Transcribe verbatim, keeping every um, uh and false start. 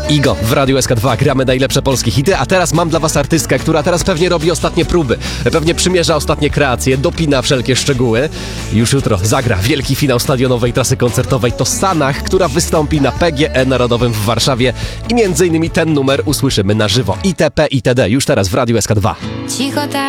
Igo w Radiu S K dwa, gramy najlepsze polskie hity, a teraz mam dla was artystkę, która teraz pewnie robi ostatnie próby, pewnie przymierza ostatnie kreacje, dopina wszelkie szczegóły. Już jutro zagra wielki finał stadionowej trasy koncertowej. To Sanach, która wystąpi na P G E Narodowym w Warszawie i między innymi ten numer usłyszymy na żywo. itp. itd. Już teraz w Radiu S K dwa. Cicho